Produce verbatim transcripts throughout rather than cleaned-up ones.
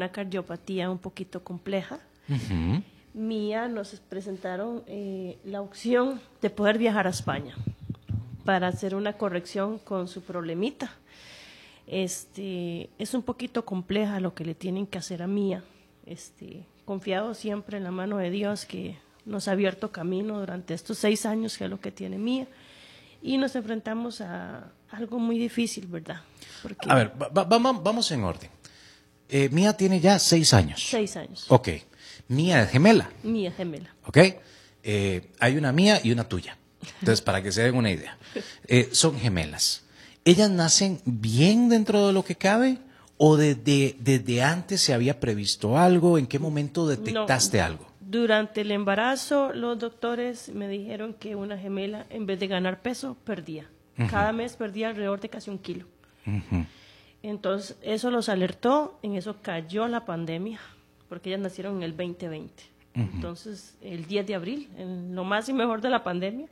una cardiopatía un poquito compleja. Uh-huh. Mía nos presentaron eh, la opción de poder viajar a España para hacer una corrección con su problemita. Este, es un poquito compleja lo que le tienen que hacer a Mía. Este, confiado siempre en la mano de Dios que nos ha abierto camino durante estos seis años, que es lo que tiene Mía. Y nos enfrentamos a algo muy difícil, ¿verdad? Porque a ver, va, va, vamos en orden. Eh, Mía tiene ya seis años. Seis años. Ok. Mía es gemela. Mía es gemela. Ok. Eh, hay una mía y una tuya. Entonces, para que se den una idea. Eh, son gemelas. ¿Ellas nacen bien dentro de lo que cabe? ¿O desde, desde antes se había previsto algo? ¿En qué momento detectaste No, algo? Durante el embarazo, los doctores me dijeron que una gemela, en vez de ganar peso, perdía. Uh-huh. Cada mes perdía alrededor de casi un kilo. Uh-huh. Entonces, eso los alertó, en eso cayó la pandemia, porque ellas nacieron en el veinte veinte. Uh-huh. Entonces, el diez de abril, en lo más y mejor de la pandemia,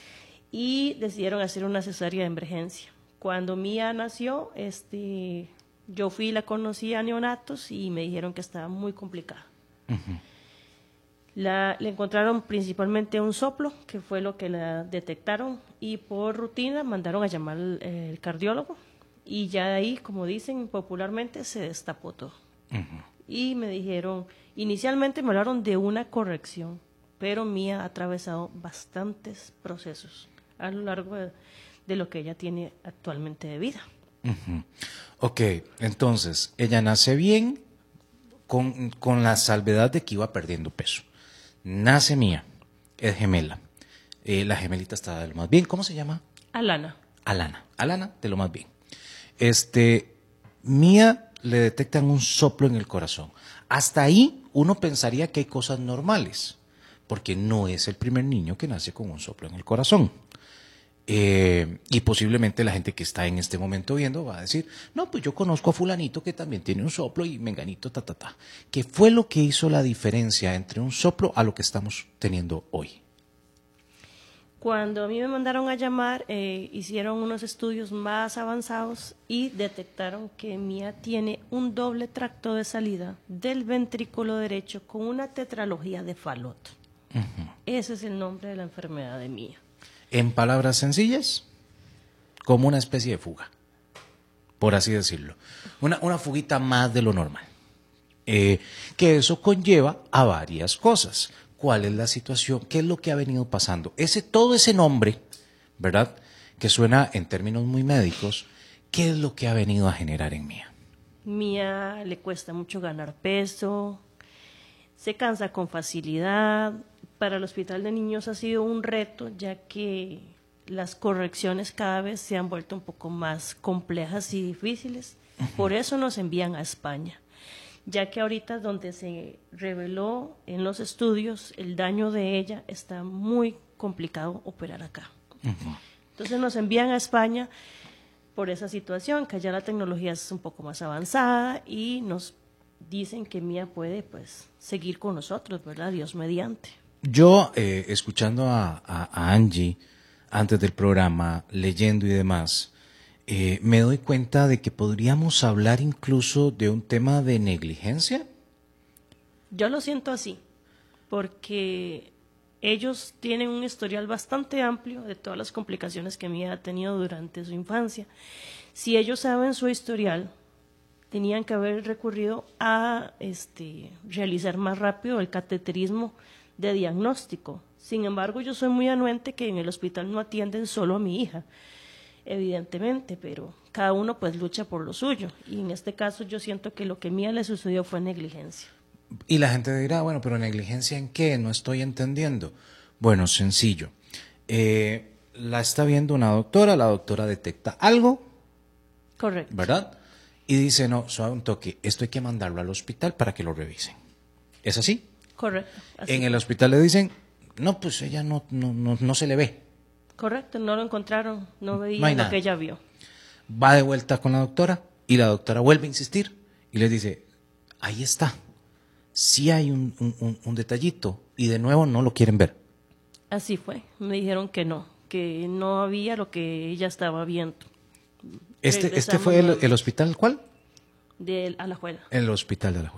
y decidieron hacer una cesárea de emergencia. Cuando Mía nació, este, yo fui y la conocí a neonatos y me dijeron que estaba muy complicada. Uh-huh. La, le encontraron principalmente un soplo, que fue lo que la detectaron, y por rutina mandaron a llamar al el cardiólogo, y ya de ahí, como dicen popularmente, se destapó todo. Uh-huh. Y me dijeron, inicialmente me hablaron de una corrección, pero Mía ha atravesado bastantes procesos a lo largo de, de lo que ella tiene actualmente de vida. Uh-huh. Ok, entonces, ella nace bien, con, con la salvedad de que iba perdiendo peso. Nace Mía, es gemela. Eh, la gemelita está de lo más bien. ¿Cómo se llama? Alana. Alana. Alana, de lo más bien. Este, Mía le detectan un soplo en el corazón. Hasta ahí uno pensaría que hay cosas normales, porque no es el primer niño que nace con un soplo en el corazón. Eh, y posiblemente la gente que está en este momento viendo va a decir, no, pues yo conozco a fulanito que también tiene un soplo y menganito, ta, ta, ta. ¿Qué fue lo que hizo la diferencia entre un soplo a lo que estamos teniendo hoy? Cuando a mí me mandaron a llamar, eh, hicieron unos estudios más avanzados y detectaron que Mía tiene un doble tracto de salida del ventrículo derecho con una tetralogía de Fallot. Uh-huh. Ese es el nombre de la enfermedad de Mía. En palabras sencillas, como una especie de fuga, por así decirlo. Una, una fuguita más de lo normal. Eh, que eso conlleva a varias cosas. ¿Cuál es la situación? ¿Qué es lo que ha venido pasando? Ese, todo ese nombre, ¿verdad? Que suena en términos muy médicos, ¿qué es lo que ha venido a generar en Mía? Mía le cuesta mucho ganar peso, se cansa con facilidad. Para el hospital de niños ha sido un reto, ya que las correcciones cada vez se han vuelto un poco más complejas y difíciles. Uh-huh. Por eso nos envían a España, ya que ahorita donde se reveló en los estudios el daño de ella, está muy complicado operar acá. Uh-huh. Entonces nos envían a España por esa situación, que allá la tecnología es un poco más avanzada y nos dicen que Mía puede pues seguir con nosotros, ¿verdad? Dios mediante. Yo, eh, escuchando a, a, a Angie antes del programa, leyendo y demás, eh, me doy cuenta de que podríamos hablar incluso de un tema de negligencia. Yo lo siento así, porque ellos tienen un historial bastante amplio de todas las complicaciones que Mía ha tenido durante su infancia. Si ellos saben su historial, tenían que haber recurrido a este, realizar más rápido el cateterismo de diagnóstico. Sin embargo, yo soy muy anuente que en el hospital no atienden solo a mi hija, evidentemente, pero cada uno pues lucha por lo suyo. Y en este caso yo siento que lo que a Mía le sucedió fue negligencia. Y la gente dirá, bueno, pero ¿negligencia en qué? No estoy entendiendo. Bueno, sencillo. Eh, la está viendo una doctora, la doctora detecta algo. Correcto. ¿Verdad? Y dice, no, suave un toque, esto hay que mandarlo al hospital para que lo revisen. ¿Es así? Correcto. Así en fue. el hospital le dicen, no, pues ella no, no, no, no se le ve. Correcto, no lo encontraron, no veían no hay lo nada. que ella vio. Va de vuelta con la doctora y la doctora vuelve a insistir y le dice, ahí está, sí hay un, un, un detallito y de nuevo no lo quieren ver. Así fue, me dijeron que no, que no había lo que ella estaba viendo. Este, este fue el, el hospital, ¿cuál? De Alajuela. El hospital de Alajuela.